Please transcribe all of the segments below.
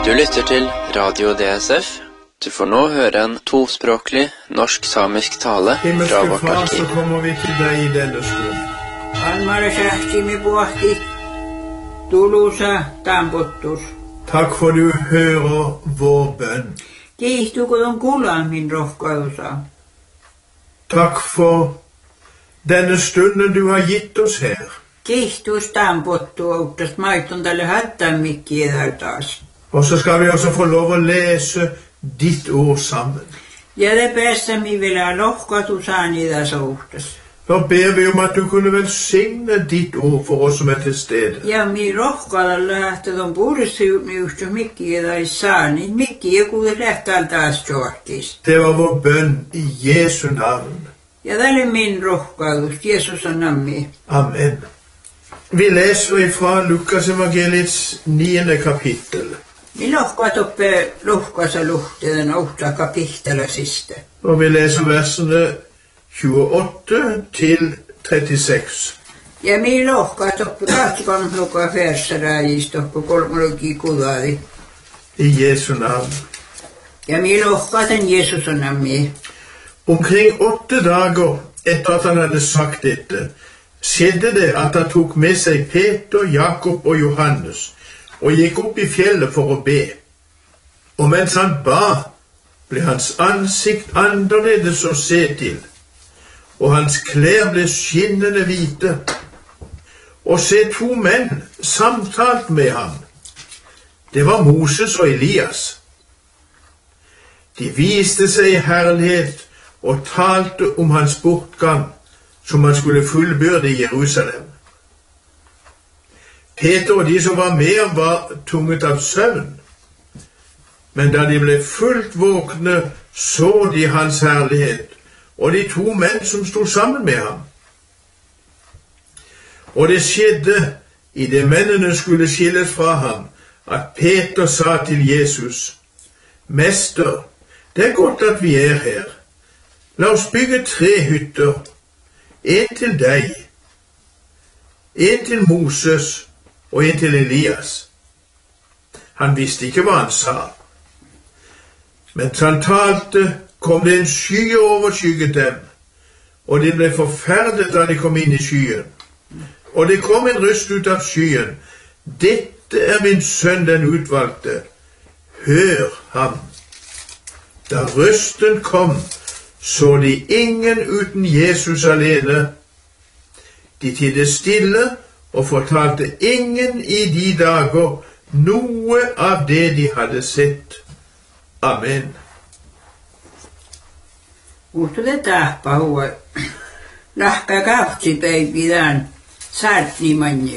Du lytter til Radio DSF. Du får nå høre en tospråklig norsk-samisk tale fra vårt Far, så arkiv. kommer vi til deg i denne stund. Almara sähtimi puhti, tulusa tampottus. Takk for du hører vår bønn. Kiihtuuko ton kulaan min rohkailusa? Takk for denne stunden du har gitt oss her. Kiihtuus tampottu outtas maitton tälle hattamikkiä taas. Og så skal vi også få lov å lese ditt ord sammen. Ja te päässämi vielä lohkatusaani tässä uhtas. Da ber vi om at du kunne velsigne ditt ord for oss som er til stede. Ja mi rohkaalla lähtee ton puhdistujutni just mikkiä tai saani. Mikkiä kuule lähtää taas johtis. Det var vår bønn i Jesu navn. Ja tälle min rohkailus, Jeesus on nammi. Amen. Vi leser fra Lukas evangeliets 9. kapittel. Mi lohkatoppe lohkasa luhteiden ohta kapittelasista. Og vi leser versene 28 til 36. Ja mi lohkatoppe katsokan luka fersarajistoppo kolmologi kudadi. I Jesu navn. Ja mi lohkaten Jeesus on nammi. Omkring 8 dager etter at han hadde sagt dette, skjedde det at han tok med seg Peter, Jakob og Johannes og gikk opp i fjellet for å be. Og mens han ba, ble hans ansikt annerledes å se til, og hans klær ble skinnende hvite. Og se, 2 menn samtalte med ham. Det var Moses og Elias. De viste seg i herlighet og talte om hans bortgang, som han skulle fullbyrde i Jerusalem. Peter og de som var med ham var tunget av søvn, men da de ble fullt våkne, så de hans herlighet, og de 2 menn som sto sammen med ham. Og det skjedde, i det mennene skulle skilles fra ham, at Peter sa til Jesus: Mester, det er godt at vi er her. La oss bygge 3 hytter, en til deg, en til Moses og en til Elias. Han visste ikke hva han sa. Mens han talte, kom det en sky og overskygget dem, og de ble forferdet da de kom inn i skyen. Og det kom en røst ut av skyen: Dette er min sønn den utvalgte, hør ham. Da røsten kom, så de ingen uten Jesus alene. De tidde stille og fortalte ingen i de dager noe av det de hadde sett. Amen. Uhtule tahpa huo. Lahka kautsi päivitään saartni manju.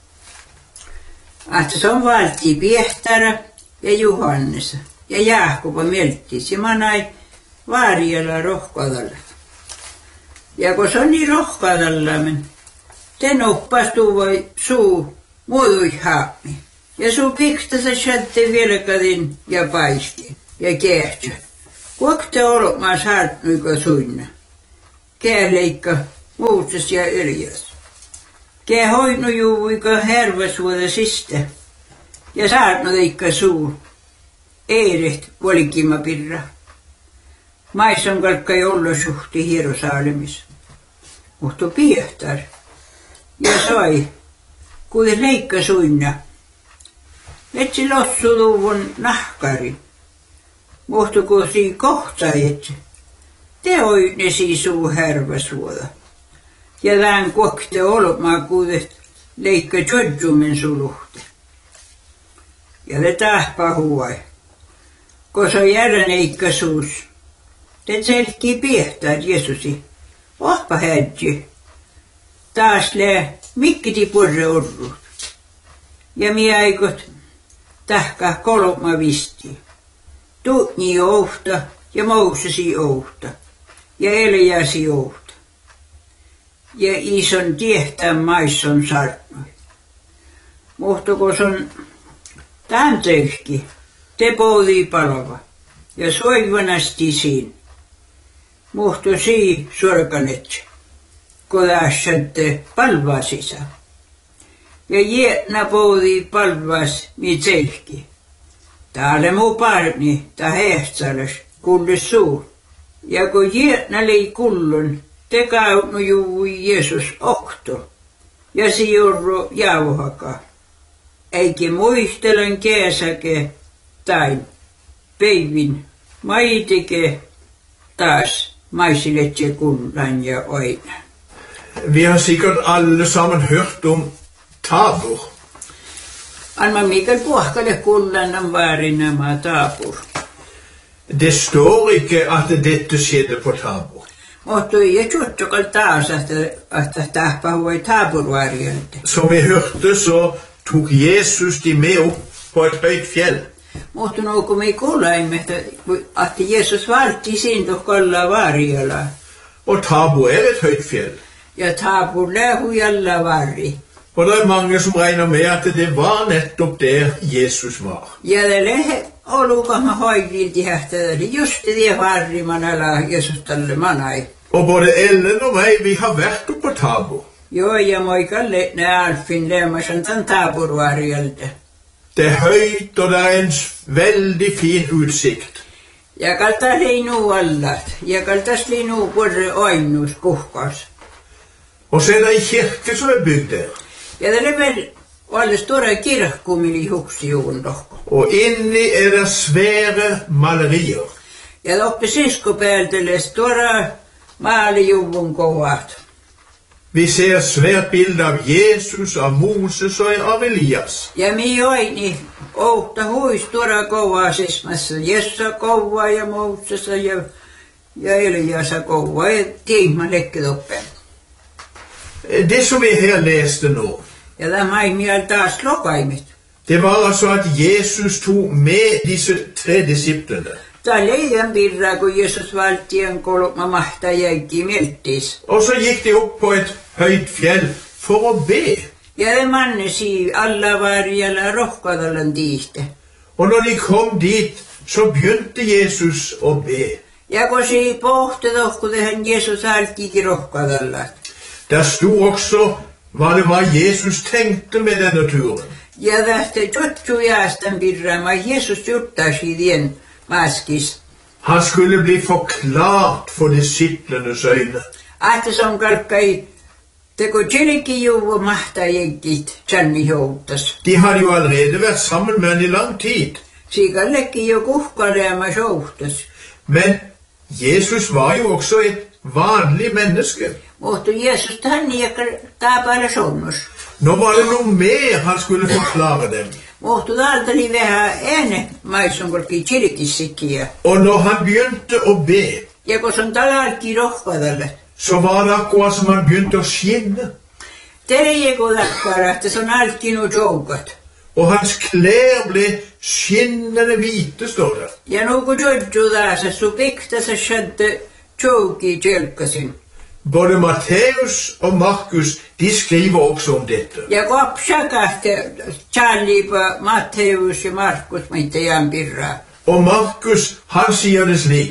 Että se on valti Pietara ja Johannes ja Jaakob Melttis ja manai Vaarialla rohkadalla. Ja kun se on niin rohkadalla, te noppastuu voi suu muodui haapmi. Ja suu pikstassa shatte velkadin ja paiski ja käähtsä. Kuokte olokmaa saartnuika suinna. Kääleikka Mooses ja Elias. Kää hoinu juuika hervasuoda sistä. Ja saartnuikka suu. Eiret volikima pirra. Maison kalkka joulusuhti Hierosalemissa. Mutta Piehtar. Ja sai, kuten leikka suinna. Etsi lossuluvun nahkari. Mutta kun sii kohtajat, te oinesi suu härväsuoda. Ja tämän kuokte olmaa kuudet leikka tjodjumen suluhte. Ja le tahpa huai. Kun se järneikka suus. Det selkii Piehtar Jeesusi. Ohpa hädji. Taas lää mikkiti purre orrut. Ja miaikot tahka kolma visti. Tutni ouhta ja Moosesi ouhta. Ja Eliasi ouhta. Ja ison tiehtään maisson sarnoi. Mutta kun on tämän tehki, te poudii palava. Ja soivanasti siin. Mutta sii sorkanet, kodassatte palvasisa. Ja jäänä poudii palvas mitselki. Täällä muu parni, tää hehtsäläs, kulle suu. Ja kun jietnä lei kullun, te kaunu juu Jeesus okto. Ja si jorro jauhaka. Eikä muistelen kesäke tai peivin maitike taas maisiletje kullan ja oina. Vi har sikkert alle sammen hørt om Tabor. Alma Mikael puhkale kullan on väärinämä Tabor. Det står ikke at dette skjedde på Tabor. Mutta ei juttokal taas, että tahpa voi Tabor varjelta. Som vi hørte, så tok Jesus de med opp på et høyt fjell. Mutta no kun me kuulaimme, että Jeesus valti siinä kalla varjella. Og Tabor et høyt fjell. Ja Tabor lähu jalla varri. Og det mange som regner med at det var nettopp der Jesus var. Ja det lähe olukama hoivilti hähtädä, just det varri manala Jeesus tälle manai. Og både Ellen og meg, vi har vært oppe på Tabor. Joo, ja moikalle ne Alfin leemasan tämän Tabor varjelta. Det er høyt, og det er en veldig fin utsikt. Ja kaltas liinu allat, ja kaltas liinu korre oinnus kuhkas. Og så er det en kirke som er bygd der. Ja det er vel alle store kirkku, mili huksi juun tohko. Og inni er det svære malerier. Ja oppe siskopäältele store maalijuvun kovat. Vi ser svært bilde av Jesus, av Moses og av Elias. Ja mi oini outa hui store kovaa sismassa. Jessa kovaa ja Mosesa ja Eliasa kovaa ja tiimman lekket oppe. Det som vi her leste nå, ja tämä ei miel taas lokaimet. det var altså at Jesus tog med disse 3 disiplene. Tämä liian pirraa, kun Jeesus valtien kolma mahtaa jäikki miettis. Og så gikk de opp på et høyt fjell for å be. Ja det mannesi alla varjalla rohkadallan tiihte. Og når de kom dit, så begynte Jesus å be. Ja kun si pohti tohku tehän Jeesus alkiikin rohkadallat. Der sto også hva det var Jesus tenkte med denne turen. Ja tähtä juttu jaastan pirraama Jeesus juttasi tien maskis. Han skulle bli forklart for disiplenes øyne. Ahte som kalkkai teko tjelikin juvu mahtaa jäikkiit tjanni joutas. De hadde jo allerede vært sammen med han i lang tid. Siikallekin jo kuhkaleama joutas. Men Jesus var jo også et vanlig menneske. Mutta Jeesus hän jäkkä taapailla sonnus. Nå var det noe mer han skulle forklare dem. Mutta täältä oli vähän ääne maisson kolki tjelikissikin. Og når han begynte å be, Ja kun se on talalki rohkadalle. så var det akkurat som han begynte å skinne. Terijeko takkara, että se on alkkinut joukat. Og hans klær ble skinnende hvite, står det. Ja nuku jodju taas, su piktasa shadde jouki tjelkasin. Både Matteus og Markus, de skriver også om dette. Ja kopsakahte Charlipa, Matteus ja Markus, mitte jään pirraa. Og Markus, han sier det slik,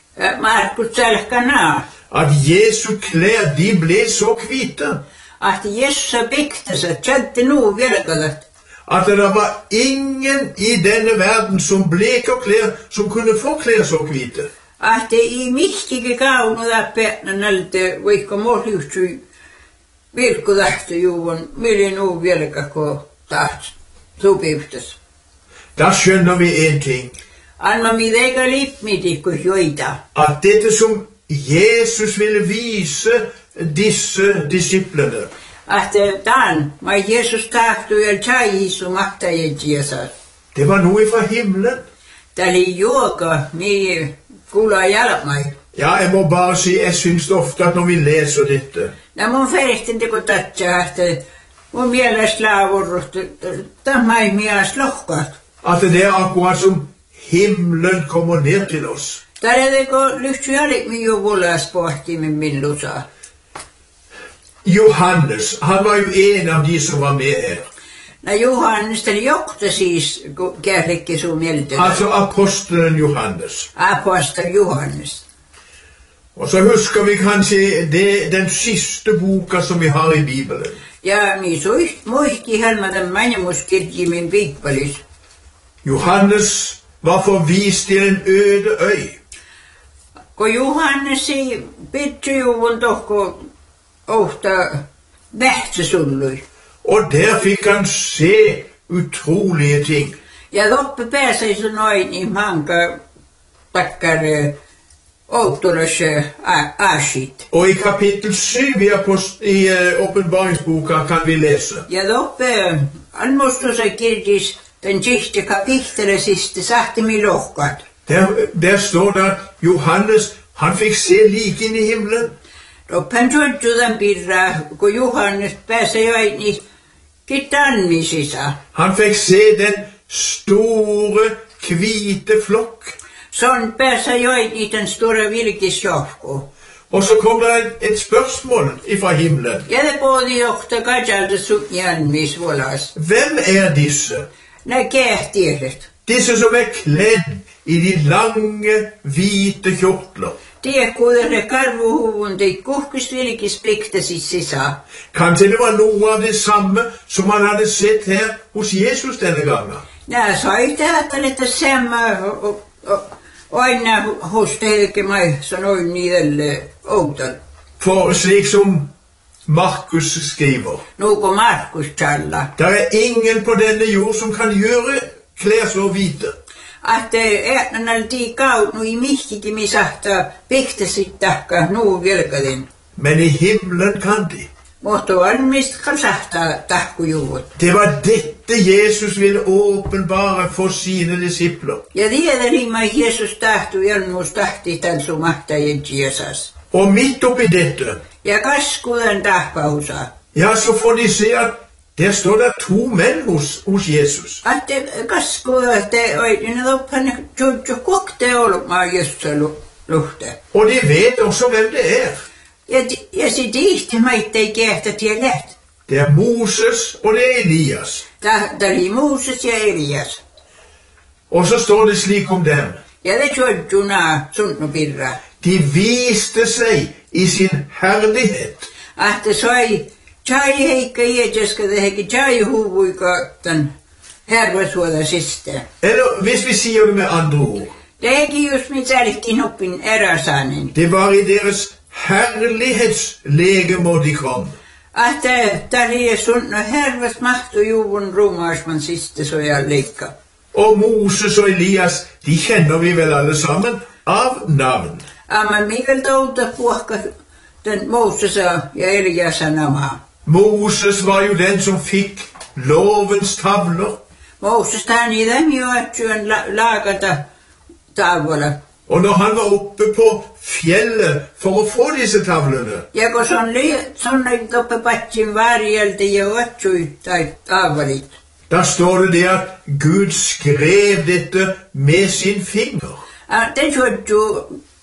Markus selkana, at Jesu klær, de ble så hvite, ahti Jessa piktasa, tjadde nu velkadat. at det var ingen i denne verden som bleker klær, som kunne få klær så hvite. Ahti i mihkiki kaunu tappena nälte vaikka mohliutsui vilkudahti juuvon, mili nu velkako taht sopivtas. Da skjønner vi en ting, Alma midega lipmitikku joita. at dette som Jesus ville vise disse disiplene, Ahti tämän, ma Jeesus tahtu ja tjaisu mahtajetsiasas. det var noe fra himmelen. Tää oli juoka, mi kuulaa jalmai. Ja, jeg må bare si, jeg synes ofte at når vi leser dette, Ja mun ferehtin teko tatsaa, että mun mielestä laavurruhtu, tämä ei mies lohkaat. at det er akkurat som himmelen kommer ned til oss. Täällä teko lyhtsy jalik mi juvulas pohtimin millusaa. Johannes, han var jo en av de som var med her. No Johannes, täällä jokta siis, kun kärrikki sun mieltä. Altså apostelen Johannes. Apostol Johannes. Og så husker vi kanskje den siste boka som vi har i Bibelen. Ja mi muisti helmadan mainimuskirjimin piippalis. Johannes var forvist til en øde øy. Kun Johannes ei pittyjuvun tohko ohta vähtsäsullui. Og der fikk han se utrolige ting. Ja loppu pääsee sun noin niin manka takkar outoras asit. Og i kapittel 7 i åpenbaringsboka kan vi lese. Ja loppu anmustusa kirkis den siste kapittelet siste sahtimi lohkat. Der står det at Johannes, han fikk se like inn i himmelen. Loppan tjodjudan pirra, kun Johannes pääsee joini kitannisisa. Han fikk se den store, hvite flokk. Sånn pääsee joini den stora vilkisjohko. Og så kom det et spørsmål fra himmelen. Ja det både johta kajalta sunjanmis volas. Hvem er disse? Nä kähtieset. Disse som er kledd i de lange, hvite kjortler. Det kuudelle karvuhuvun teit kuhkisvilkis pliktasis sisa. Kanskje det var noe av det samme som han hadde sett her hos Jesus denne gangen. Nää sai tähtälettä samma aina hos teikemai sanoin niille outan. For slik som Markus skriver, Nuko Markus tjalla. der er ingen på denne jord som kan gjøre klær så hvite. Att äänän tii kaunu i mihkikin misahtaa piktasit takka nuu velkadin. Men i himmelen kan de. Mutta valmist kalsahtaa tahkujuvut. Det var dette Jesus ville åpenbare for sine disipler. Ja tiedälimme Jesus tahtu jannuus tahti tämän sumahtajan Jeesus. Og midt oppi dette, Ja kaskudan tahpausa. ja, så får de se at der står det 2 menn hos Jesus. Att kaskuda te oidin loppan tjudju kokte olmaa Jeesusa luhte. Og de vet også hvem det er. Ja se tihti maittei kehtä tielet. Det er Moses og det er Elias. Tahtali Mooses ja Elias. Og så står det slik om dem. Ja det tjudjuna sunnupirra. De viste seg i sin herlighet. Att sai chai heikka jeeska det heikki chai huvuika tämän hervasuoda siste. Eller hvis vi sier det med andre ord. Det heikki just mit sälkkin oppin eräsanen. Det var i deres herlighetslegemo de kom. Att tali sunna hervas mahtu juvun rumaasman siste så jag leikka. Og Moses og Elias, de kjenner vi vel alle sammen av navn. Amma Mikael touta puhka den Mooses ja Eliasa nama. Moses var jo den som fikk lovens tavler. Mooses tani dem jo att syön laagata tavoilla. Og når han var oppe på fjellet for å få disse tavlene, Ja kun sånn toppe patsin varjelta ja otsui tai tavoilit. da står det at Gud skrev dette med sin finger. Det tjodju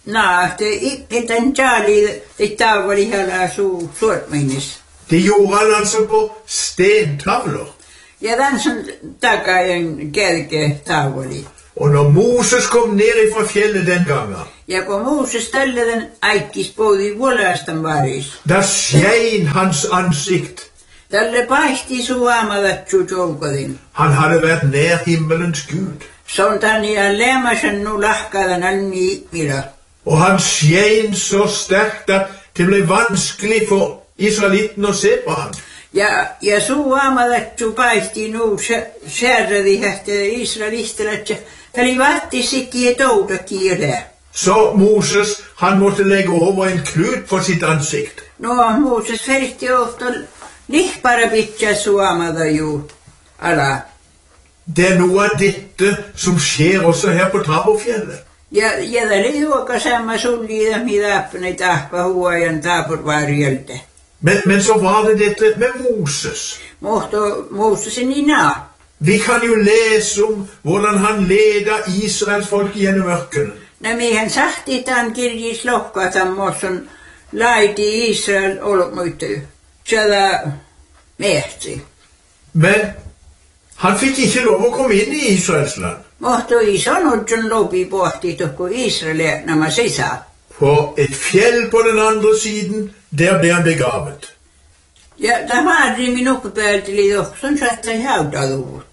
det den tjali det tavoli hala sortmenis. Det gjorde han altså på stentavler. Ja den som takajan kelke tavoli. Og når Moses kom ned fra fjellet den gangen, Ja kun Mooses tälle den aikis poudi vuolastan varis. da skein hans ansikt. Tälle paihti suamadatsu joukodin. Han hadde vært nær himmelens Gud. Sontani ja lemasen nu lahkadan almi mila. Og han skein så sterkt at det ble vanskelig for israelitten å se på ham. Ja suamadatsu paihti nu särradi hähte israelistelatse. Täli vatti sikki touda kielää. Så Moses, han måtte legge over en klut på sitt ansikt. No Mooses ferti ofta lihpara pitcha suomada ju ala. Det er noe av dette som skjer også her på Taborfjellet. Ja det oli juoka samma sulliida midapne tahpa huojan Taborvarjelte. Men så var det dette med Moses. Mohto Moosesin ina. Vi kan jo lese om hvordan han ledet Israels folk gjennom ørkenen. No miehen sahti tämän kirjis lohkatan mosson laiti Israel olmuitu. Sada mehti. Men han fikk ikke lov å komme inn i Israels land. Mohto isonutsun lopi pohti tukku Israelia nämä sisä. På et fjell på den andre siden, der ble han begravet. Ja tämä maadri minun päältä oli tohson saattaa haudaluvut.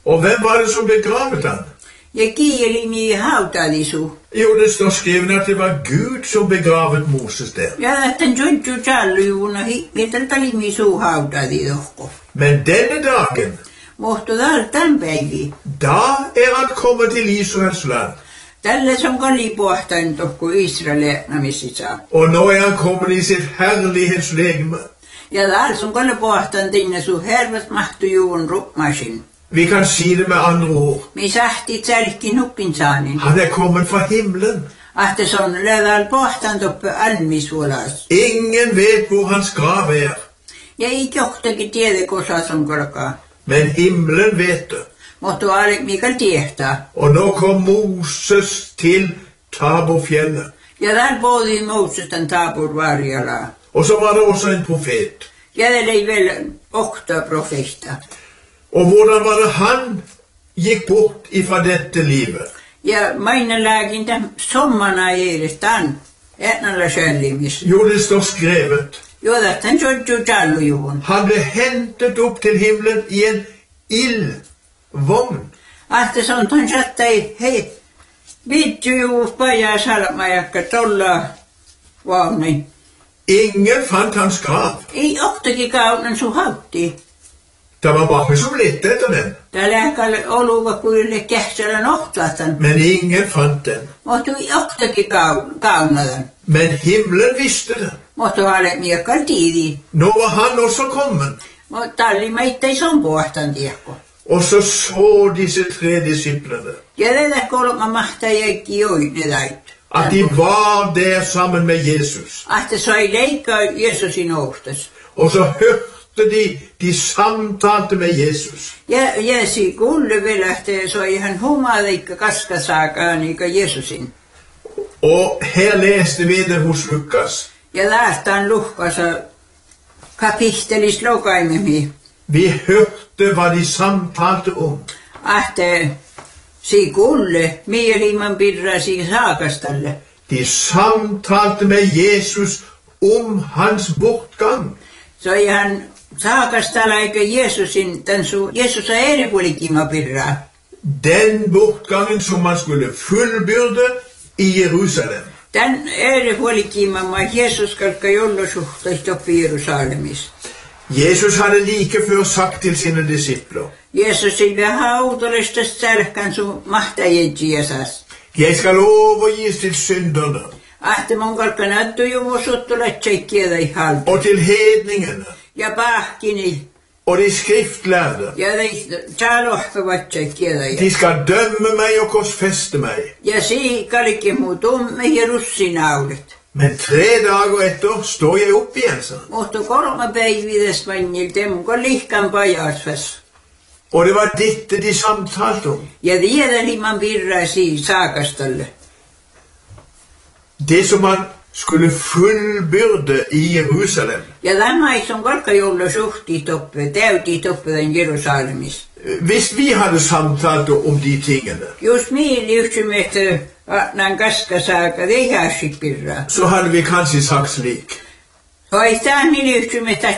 Og hvem var det som begravet han? Ja kielimi hautalisu. Jo, det står skrevet at det var Gud som begravet Moses der. Ja tämän junju challuuna hitaltalimi suu hautali dohko. Men denne dagen, Mohto tämän päivi. da han kommet til Israels land. Tällä som kalli pohtain tohku Israel namisissa. Og nå han kommet i sitt herlighetslegeme. Ja där som kalli pohtain tinne su hervas mahtu juun rukmasin. Vi kan si det med andre ord. Mi sahti tsalkin huppinsanin. Han kommet fra himmelen. Ahte son löväl pohtan toppe almisvuolas. Ingen vet hvor hans grav er. Ja ei johtakin tiedä kosa som kalkaa. Men himmelen vet det. Mohto alek mikal tiehtaa. Og nå kom Moses til Taborfjellet. Ja där boodi Moses den Tabor varjala. Og så var det også en profet. Ja det ei vel 8 profeetta. Og hvordan var det han gikk bort ifra dette livet? Ja maina lääkin tämän sommana eedestään. Etnalla själlimis. Jo, det står skrevet. Jo tämän junju challujuun. Han ble hentet opp til himmelen i en ildvogn. Ahte son ton sattai hei. Vitjujuus pajaa salmajakka tolla vaunni. Ingen fant hans grav. Ei ohtakin kaunan su hautti. Det var mange som lette etter den, Tää lääkälle oluva kuille kähtsälän ohtlaatan. men ingen fant den. Mohtu ohtakin kaunadan. Men himmelen visste det. Mohtu ale miekal tiidi. Nå var han også kommet. Mutta talli meittei son pohtan tiekko. Og så disse 3 disiplene Ja tätä kolma mahtajäkki joine dait. at de var der sammen med Jesus. Ahte sai leikkaa Jeesusin ohtas. Og så hørte de samtalte med Jesus. Ja si kulle velähtee soi hän humaaleikka kaskasaakaan eikä Jeesusin. Og her leste vi det hos Lukas. Ja lähtään luhkasa kapittelis lokaimemi. Vi hørte hva de samtalte om. Ahte si kulle mieliman pirrasi saakastalle. De samtalte med Jesus om hans bortgang. Soi hän saakastalla eikä Jeesusin tän su Jeesusa eripuolikima pirraa. Den bortgangen som man skulle fullbyrde i Jerusalem. Tän eripuolikima ma Jeesus kalkka jollosuhtaista oppi Jerusalemis. Jesus hadde like før sagt til sine disipler: Jeesus ei vähän autolesta sälkän su mahtajäji Jeesas. Jeg skal overgis til synderne Ahte mon kalkka näytty jumusuttulat tseikkiedai halta. og til hedningene Ja pahkini. og de skriftlærde. Ja dei tsalohtavat tseikkiedai. De skal dømme meg og korsfeste meg. Ja si kalkki muu tumme ja russinaulet. Men 3 dager etter står jeg opp igjen, sa han. Mohtu 3 päivides vannil temukon lihkan pajasvas. Og det var dette de samtalte om. Ja tiedäliman pirrasi saakastalle. Det som man skulle fullbyrde i Jerusalem. Ja tämä ei son kalkka jollosuhti toppe, täyti toppe den Jerusalemis. Hvis vi hadde samtalt om de tingene, Jos mieli yhtymehtä näin kaskasaaka teihäsik pirraa. så hadde vi kanskje sagt slik: Hoitaa mieli yhtymehtä